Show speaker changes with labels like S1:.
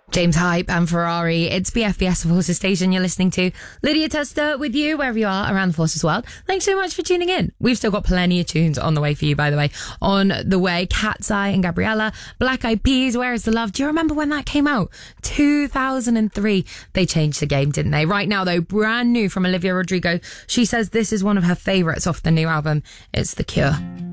S1: James Hype and Ferrari. It's BFBS, the Forces Station you're listening to. Lydia Tester with you wherever you are around the Forces world. Thanks so much for tuning in. We've still got plenty of tunes on the way for you, by the way. On the way, Cat's Eye and Gabriella, Black Eyed Peas, Where is the Love? Do you remember when that came out? 2003. They changed the game, didn't they? Right now, though, brand new from Olivia Rodrigo. She says this is one of her favourites off the new album. It's The Cure.